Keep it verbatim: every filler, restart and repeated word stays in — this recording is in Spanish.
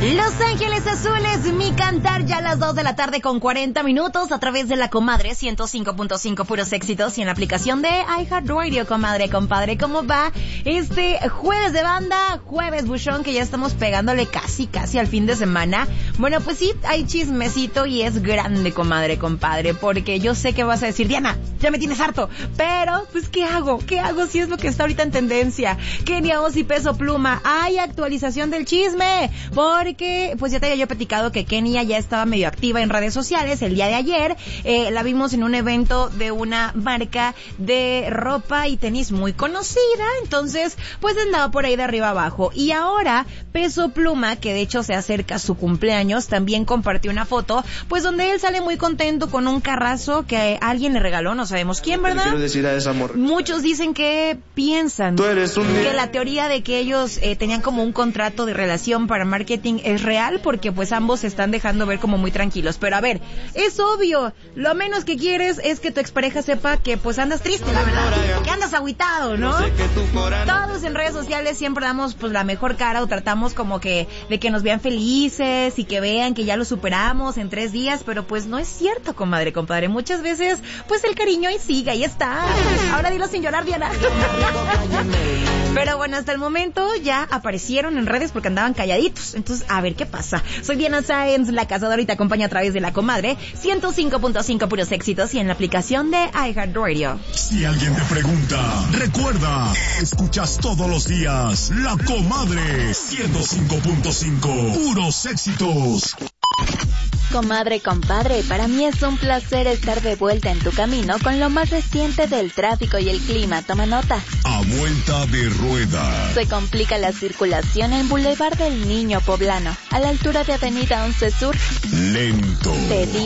Los Ángeles Azules, mi cantar, ya a las dos de la tarde con cuarenta minutos a través de la Comadre ciento cinco punto cinco, puros éxitos, y en la aplicación de iHeartRadio. Comadre, compadre, ¿cómo va este jueves de banda, jueves buchón, que ya estamos pegándole casi, casi al fin de semana? Bueno, pues sí, hay chismecito y es grande, comadre, compadre, porque yo sé que vas a decir, Diana, ya me tienes harto, pero pues ¿qué hago? ¿Qué hago si es lo que está ahorita en tendencia? Kenia Oz y Peso Pluma, hay actualización del chisme, porque pues ya te había yo platicado que Kenia ya estaba medio activa en redes sociales el día de ayer. Eh, la vimos en un evento de una marca de ropa y tenis muy conocida, entonces pues andaba por ahí de arriba abajo. Y ahora Peso Pluma, que de hecho se acerca a su cumpleaños, también compartió una foto pues donde él sale muy contento con un carrazo que alguien le regaló, no sabemos quién, ¿verdad? Quiero decir a esa amor. Muchos dicen que piensan Tú eres un... que la teoría de que ellos eh, tenían como un contrato de relación para marketing es real, porque pues ambos se están dejando ver como muy tranquilos. Pero a ver, es obvio, lo menos que quieres es que tu expareja sepa que pues andas triste, la verdad, que andas agüitado, ¿no? Todos en redes sociales siempre damos pues la mejor cara, o tratamos como que de que nos vean felices y que vean que ya lo superamos en tres días, pero pues no es cierto, comadre, compadre. Muchas veces pues el cariño ahí sigue, ahí está. Ahora dilo sin llorar, Diana. Pero bueno, hasta el momento ya aparecieron en redes porque andaban calladitos. Entonces, a ver qué pasa. Soy Diana Sáenz, la cazadora, y te acompaña a través de la Comadre ciento cinco punto cinco, puros éxitos, y en la aplicación de iHeartRadio. Si alguien te pregunta, recuerda, escuchas todos los días la Comadre ciento cinco punto cinco, puros éxitos. Comadre, compadre, para mí es un placer estar de vuelta en tu camino con lo más reciente del tráfico y el clima. Toma nota. A vuelta de rueda. Se complica la circulación en Boulevard del Niño Poblano, a la altura de Avenida once Sur. Lento. Te